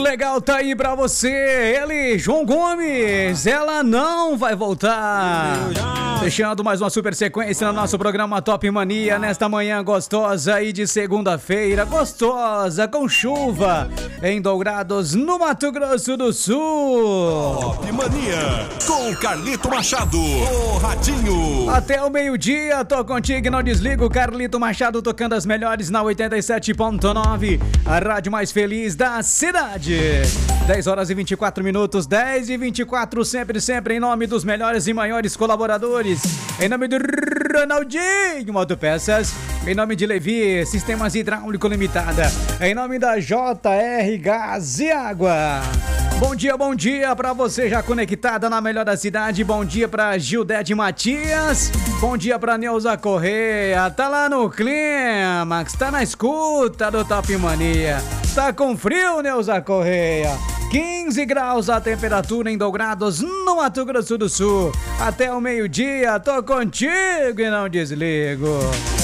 legal tá aí pra você. Ele, João Gomes, ela não vai voltar. Fechando mais uma super sequência no nosso programa Top Mania, nesta manhã gostosa aí de segunda-feira, gostosa, com chuva, em Dourados, no Mato Grosso do Sul. Top Mania, com Carlito Machado, o Ratinho. Até o meio-dia, tô contigo e não desligo. Carlito Machado tocando as melhores na 87.9, a rádio mais feliz da cidade. 10 horas e 24 minutos, 10 e 24, sempre em nome dos melhores e maiores colaboradores. Em nome do Ronaldinho Autopeças, em nome de Levi Sistemas Hidráulico Limitada, em nome da JR Gás e Água. Bom dia pra você já conectada na melhor da cidade. Bom dia pra Gildete Matias. Bom dia pra Neuza Correia. Tá lá no Clímax, tá na escuta do Top Mania. Tá com frio, Neuza Correia? 15 graus a temperatura em Dourados, no Mato Grosso do Sul. Até o meio-dia, tô contigo e não desligo.